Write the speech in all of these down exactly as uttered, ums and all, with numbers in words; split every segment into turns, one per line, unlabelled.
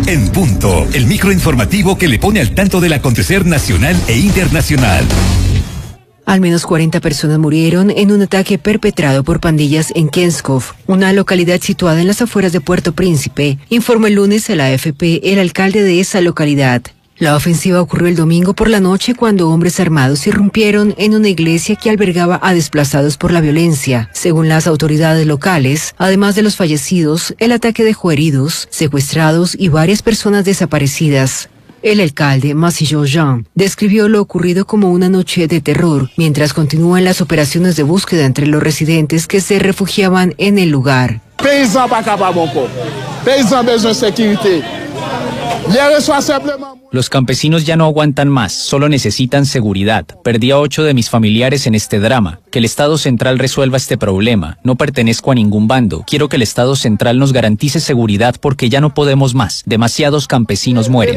En punto, el microinformativo que le pone al tanto del acontecer nacional e internacional.
Al menos cuarenta personas murieron en un ataque perpetrado por pandillas en Kenskov, una localidad situada en las afueras de Puerto Príncipe, informó el lunes a la A F P el alcalde de esa localidad. La ofensiva ocurrió el domingo por la noche cuando hombres armados irrumpieron en una iglesia que albergaba a desplazados por la violencia. Según las autoridades locales, además de los fallecidos, el ataque dejó heridos, secuestrados y varias personas desaparecidas. El alcalde, Massillo Jean, describió lo ocurrido como una noche de terror, mientras continúan las operaciones de búsqueda entre los residentes que se refugiaban en el lugar.
Los campesinos ya no aguantan más, solo necesitan seguridad. Perdí a ocho de mis familiares en este drama. Que el Estado Central resuelva este problema. No pertenezco a ningún bando. Quiero que el Estado Central nos garantice seguridad porque ya no podemos más. Demasiados campesinos mueren.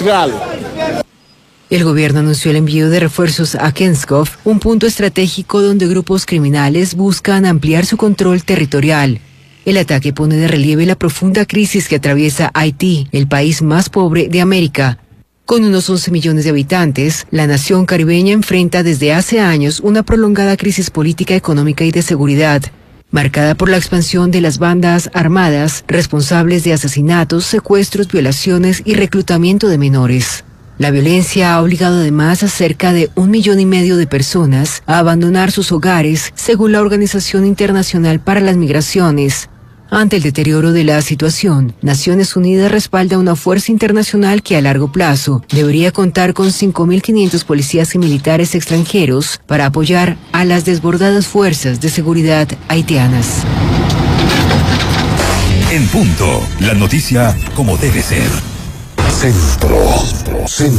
El gobierno anunció el envío de refuerzos a Kenskov, un punto estratégico donde grupos criminales buscan ampliar su control territorial. El ataque pone de relieve la profunda crisis que atraviesa Haití, el país más pobre de América. Con unos once millones de habitantes, la nación caribeña enfrenta desde hace años una prolongada crisis política, económica y de seguridad, marcada por la expansión de las bandas armadas responsables de asesinatos, secuestros, violaciones y reclutamiento de menores. La violencia ha obligado además a cerca de un millón y medio de personas a abandonar sus hogares, según la Organización Internacional para las Migraciones. Ante el deterioro de la situación, Naciones Unidas respalda una fuerza internacional que a largo plazo debería contar con cinco mil quinientos policías y militares extranjeros para apoyar a las desbordadas fuerzas de seguridad haitianas.
En punto, la noticia como debe ser.
Centro, centro.